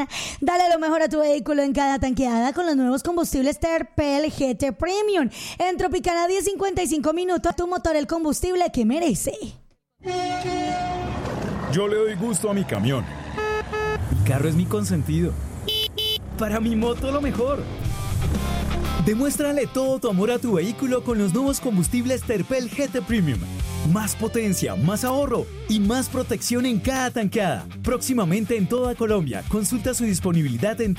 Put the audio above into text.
Dale lo mejor a tu vehículo en cada tanqueada con los nuevos combustibles Terpel GT Premium. En Tropicana 10:55 minutos, tu motor el combustible que merece. Yo le doy gusto a mi camión. Mi carro es mi consentido. Para mi moto lo mejor. Demuéstrale todo tu amor a tu vehículo con los nuevos combustibles Terpel GT Premium. Más potencia, más ahorro y más protección en cada tanqueada. Próximamente en toda Colombia. Consulta su disponibilidad en